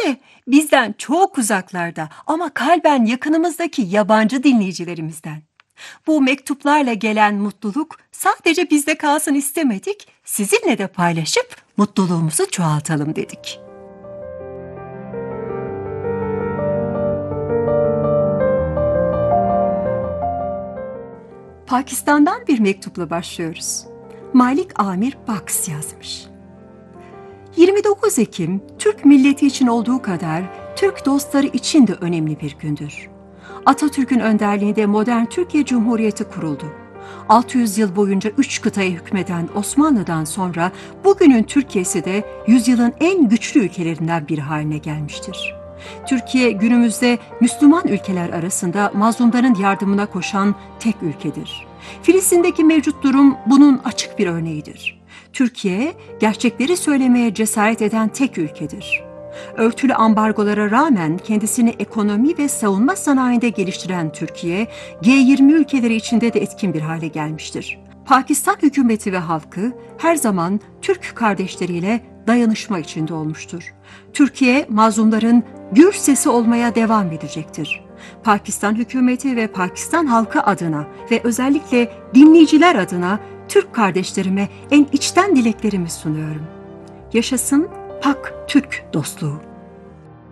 de bizden çok uzaklarda ama kalben yakınımızdaki yabancı dinleyicilerimizden. Bu mektuplarla gelen mutluluk sadece bizde kalsın istemedik, sizinle de paylaşıp mutluluğumuzu çoğaltalım dedik. Pakistan'dan bir mektupla başlıyoruz. Malik Amir Baks yazmış. 29 Ekim, Türk milleti için olduğu kadar Türk dostları için de önemli bir gündür. Atatürk'ün önderliğinde modern Türkiye Cumhuriyeti kuruldu. 600 yıl boyunca 3 kıtaya hükmeden Osmanlı'dan sonra bugünün Türkiye'si de yüzyılın en güçlü ülkelerinden biri haline gelmiştir. Türkiye günümüzde Müslüman ülkeler arasında mazlumların yardımına koşan tek ülkedir. Filistin'deki mevcut durum bunun açık bir örneğidir. Türkiye, gerçekleri söylemeye cesaret eden tek ülkedir. Örtülü ambargolara rağmen kendisini ekonomi ve savunma sanayinde geliştiren Türkiye, G20 ülkeleri içinde de etkin bir hale gelmiştir. Pakistan hükümeti ve halkı her zaman Türk kardeşleriyle dayanışma içinde olmuştur. Türkiye, mazlumların gür sesi olmaya devam edecektir. Pakistan hükümeti ve Pakistan halkı adına ve özellikle dinleyiciler adına Türk kardeşlerime en içten dileklerimi sunuyorum. Yaşasın Pak Türk dostluğu.